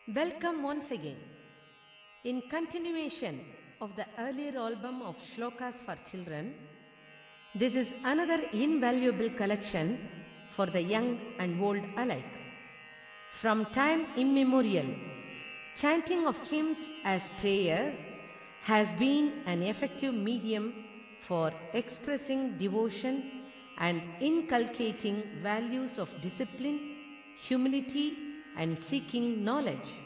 Welcome once again. In continuation of the earlier album of Shlokas for Children, this is another invaluable collection for the young and old alike. From time immemorial, chanting of hymns as prayer has been an effective medium for expressing devotion and inculcating values of discipline, humility, and seeking knowledge.